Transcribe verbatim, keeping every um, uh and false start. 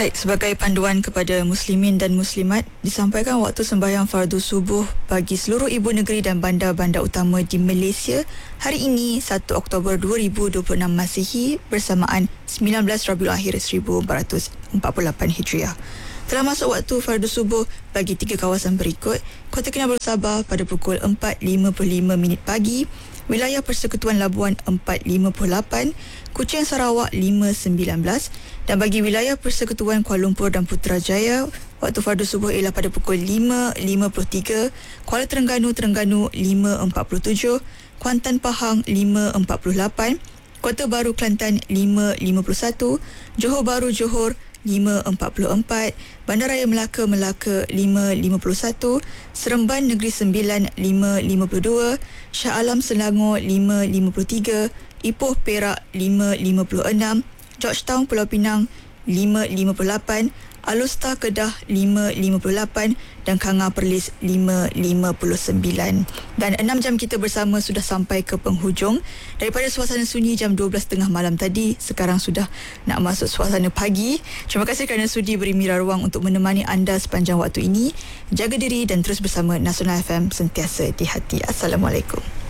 Baik, sebagai panduan kepada muslimin dan muslimat, disampaikan waktu sembahyang fardu subuh bagi seluruh ibu negeri dan bandar-bandar utama di Malaysia hari ini satu Oktober dua ribu dua puluh enam Masihi bersamaan sembilan belas Rabiul Akhir seribu empat ratus empat puluh lapan Hijriah. Telah masuk waktu fardu subuh bagi tiga kawasan berikut: Kota Kinabalu Sabah pada pukul empat lima puluh lima minit pagi, wilayah Persekutuan Labuan empat lima puluh lapan, Kuching Sarawak lima sembilan belas, dan bagi wilayah Persekutuan Kuala Lumpur dan Putrajaya, waktu fardu subuh ialah pada pukul lima lima puluh tiga, Kuala Terengganu Terengganu lima empat puluh tujuh, Kuantan Pahang lima empat puluh lapan, Kota Baru Kelantan lima lima puluh satu, Johor Bahru Johor lima empat puluh empat, Bandaraya Melaka Melaka lima lima puluh satu, Seremban Negeri Sembilan lima lima puluh dua, Shah Alam Selangor lima lima puluh tiga, Ipoh Perak lima lima puluh enam, Georgetown Pulau Pinang lima lima puluh lapan, Alustar Kedah lima lima puluh lapan dan Kangar Perlis lima lima puluh sembilan. Dan enam jam kita bersama sudah sampai ke penghujung. Daripada suasana sunyi jam dua belas tiga puluh malam tadi, sekarang sudah nak masuk suasana pagi. Terima kasih kerana sudi beri Mira ruang untuk menemani anda sepanjang waktu ini. Jaga diri dan terus bersama Nasional F M, sentiasa di hati. Assalamualaikum.